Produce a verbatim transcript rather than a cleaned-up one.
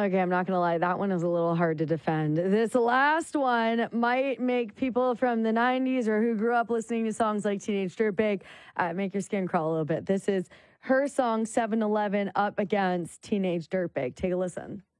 Okay, I'm not gonna lie, that one is a little hard to defend. This last one might make people from the nineties or who grew up listening to songs like Teenage Dirtbag uh, make your skin crawl a little bit. This is her song seven eleven up against Teenage Dirtbag. Take a listen.